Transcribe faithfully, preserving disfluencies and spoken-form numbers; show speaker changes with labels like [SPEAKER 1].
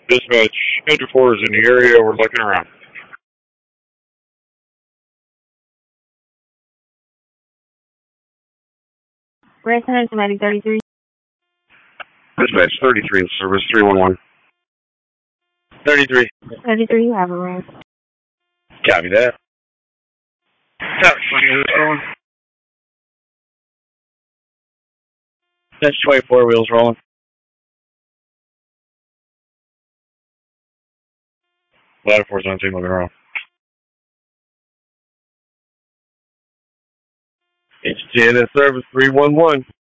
[SPEAKER 1] Dispatch, Enter four is in the area. We're looking around.
[SPEAKER 2] Grand Center, somebody thirty-three.
[SPEAKER 1] Dispatch, thirty-three in service, three one one. thirty-three.
[SPEAKER 2] thirty-three, you have a room.
[SPEAKER 1] Copy that.
[SPEAKER 3] That's twenty-four wheels rolling.
[SPEAKER 1] Ladder four seventeen, looking around.
[SPEAKER 4] H ten in service, three one one.